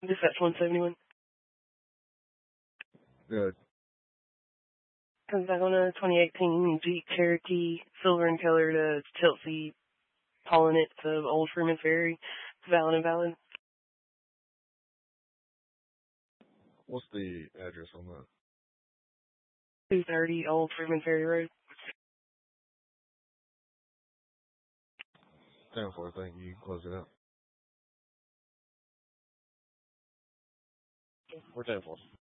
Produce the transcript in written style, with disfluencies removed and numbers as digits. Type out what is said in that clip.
Dispatch 171. Good. Comes back on a 2018 Jeep Cherokee, silver and color to Chelsea Pollinate of Old Freeman Ferry. Valid and valid. What's the address on that? 230 Old Freeman Ferry Road. 10-4, thank you. You can close it out. We're 10-4.